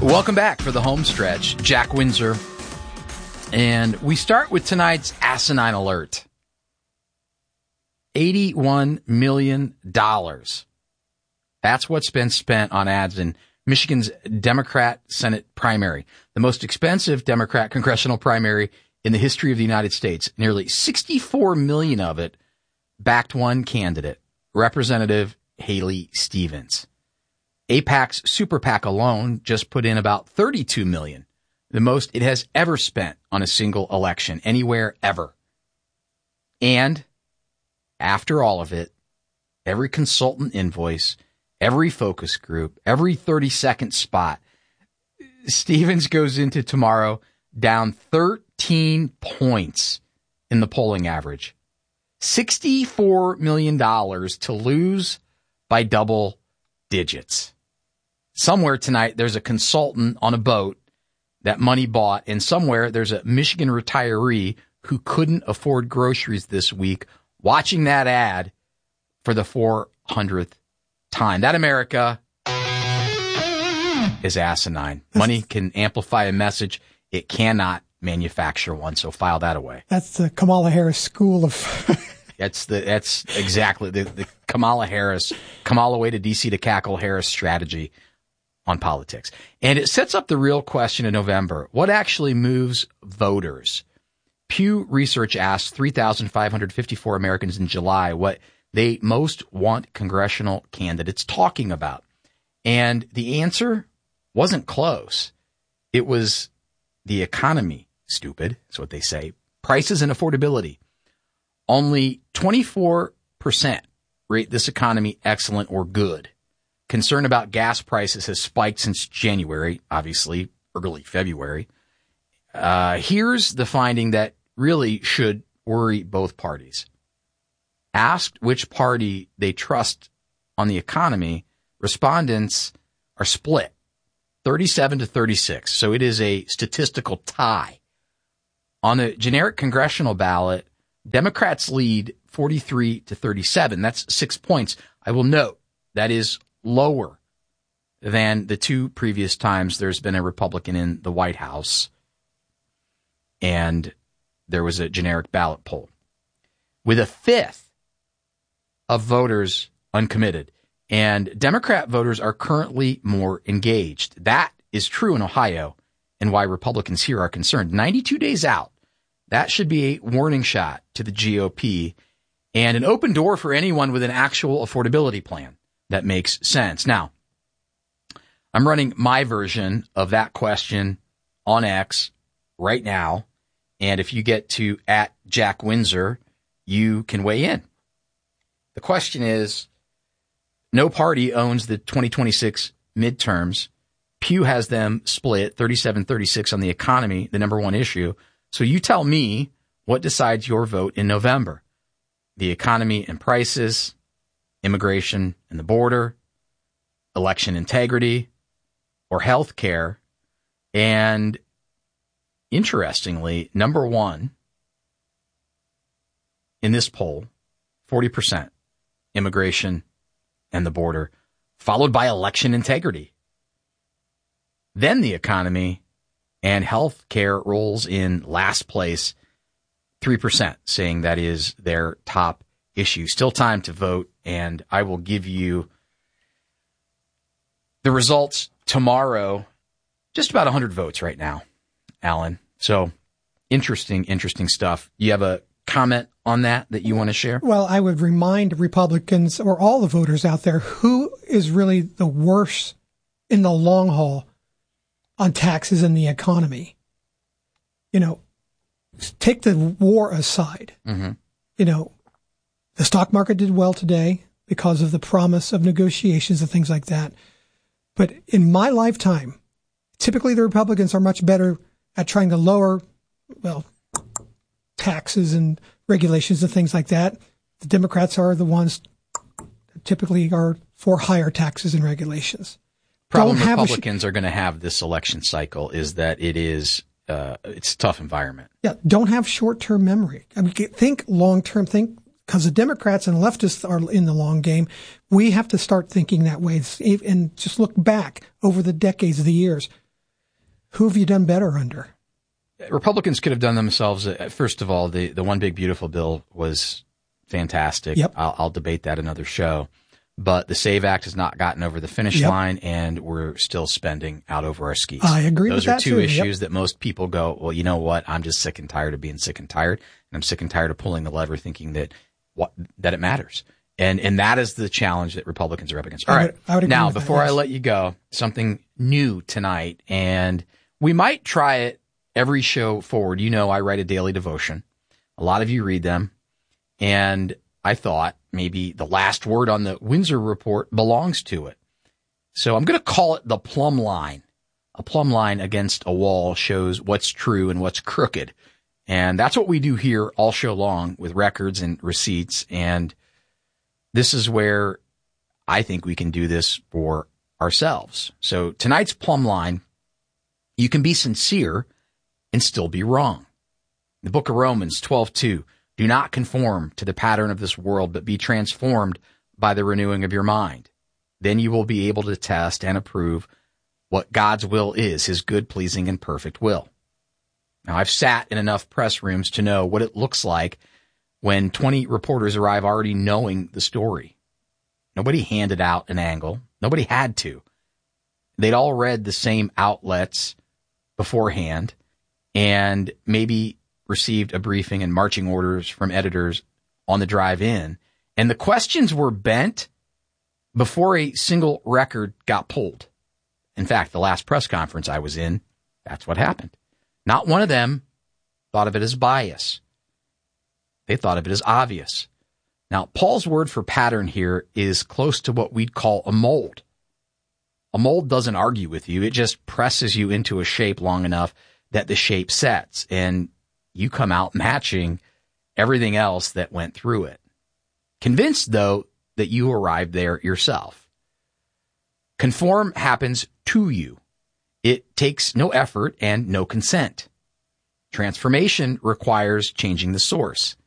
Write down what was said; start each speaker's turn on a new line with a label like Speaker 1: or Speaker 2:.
Speaker 1: Welcome back for the home stretch. Jack Windsor. And we start with tonight's asinine alert. $81 million. That's what's been spent on ads in Michigan's Democrat Senate primary, the most expensive Democrat congressional primary in the history of the United States. Nearly $64 million of it backed one candidate, Representative Haley Stevens. AIPAC's Super PAC alone just put in about $32 million, the most it has ever spent on a single election, anywhere, ever. And after all of it, every consultant invoice, every focus group, every 30-second spot, Stevens goes into tomorrow down 13 points in the polling average. $64 million to lose by double digits. Somewhere tonight, there's a consultant on a boat that money bought, and somewhere there's a Michigan retiree who couldn't afford groceries this week watching that ad for the 400th time. That America is asinine. Money can amplify a message. It cannot manufacture one, so file that away.
Speaker 2: That's the Kamala Harris school of...
Speaker 1: That's exactly the Kamala Harris, Kamala way to D.C. to cackle Harris strategy on politics. And it sets up the real question in November. What actually moves voters? Pew Research asked 3,554 Americans in July what they most want congressional candidates talking about. And the answer wasn't close. It was the economy, stupid, is what they say, prices and affordability. Only 24% rate this economy excellent or good. Concern about gas prices has spiked since January, obviously early February. Here's the finding that really should worry both parties. Asked which party they trust on the economy, respondents are split, 37 to 36. So it is a statistical tie. On the generic congressional ballot, Democrats lead 43 to 37. That's 6 points. I will note that is lower than the two previous times there's been a Republican in the White House and there was a generic ballot poll. With a fifth of voters uncommitted, and Democrat voters are currently more engaged. That is true in Ohio, and why Republicans here are concerned. 92 days out. That should be a warning shot to the GOP and an open door for anyone with an actual affordability plan that makes sense. Now, I'm running my version of that question on X right now. And if you get to @JackWindsor, you can weigh in. The question is, no party owns the 2026 midterms. Pew has them split 37-36 on the economy, the number one issue. So you tell me what decides your vote in November. The economy and prices, immigration and the border, election integrity, or health care. And interestingly, number one in this poll, 40%, immigration and the border, followed by election integrity. Then the economy and health care rolls in last place, 3%, saying that is their top issue. Still time to vote, and I will give you the results tomorrow. Just about 100 votes right now, Alan. So interesting stuff. You have a comment on that you want to share?
Speaker 2: Well, I would remind Republicans or all the voters out there who is really the worst in the long haul on taxes and the economy. You know, take the war aside. Mm-hmm. You know, the stock market did well today because of the promise of negotiations and things like that. But in my lifetime, typically the Republicans are much better at trying to lower, taxes and regulations and things like that. The Democrats are the ones that typically are for higher taxes and regulations.
Speaker 1: Problem Republicans are going to have this election cycle is that it's a tough environment. Yeah,
Speaker 2: don't have short-term memory. I mean, think long-term. Think, because the Democrats and leftists are in the long game. We have to start thinking that way and just look back over the decades of the years. Who have you done better under?
Speaker 1: Republicans could have done themselves. First of all, the One Big Beautiful bill was fantastic.
Speaker 2: Yep.
Speaker 1: I'll debate that another show. But the SAVE Act has not gotten over the finish line, and we're still spending out over our skis.
Speaker 2: I agree with that,
Speaker 1: Those are two
Speaker 2: too.
Speaker 1: issues that most people go, well, you know what? I'm just sick and tired of being sick and tired, and I'm sick and tired of pulling the lever thinking that it matters. And that is the challenge that Republicans are up against. All right.
Speaker 2: I would agree
Speaker 1: now,
Speaker 2: with that,
Speaker 1: before I
Speaker 2: yes.
Speaker 1: let you go, something new tonight, and we might try it every show forward. You know, I write a daily devotion. A lot of you read them, and I thought maybe the last word on the Windsor Report belongs to it. So I'm going to call it the plumb line. A plumb line against a wall shows what's true and what's crooked. And that's what we do here all show long with records and receipts. And this is where I think we can do this for ourselves. So tonight's plumb line, you can be sincere and still be wrong. The book of Romans 12:2. Do not conform to the pattern of this world, but be transformed by the renewing of your mind. Then you will be able to test and approve what God's will is, his good, pleasing, and perfect will. Now, I've sat in enough press rooms to know what it looks like when 20 reporters arrive already knowing the story. Nobody handed out an angle. Nobody had to. They'd all read the same outlets beforehand and maybe received a briefing and marching orders from editors on the drive in. And the questions were bent before a single record got pulled. In fact, the last press conference I was in, that's what happened. Not one of them thought of it as bias. They thought of it as obvious. Now, Paul's word for pattern here is close to what we'd call a mold. A mold doesn't argue with you. It just presses you into a shape long enough that the shape sets, and you come out matching everything else that went through it. Convinced, though, that you arrived there yourself. Conform happens to you. It takes no effort and no consent. Transformation requires changing the source.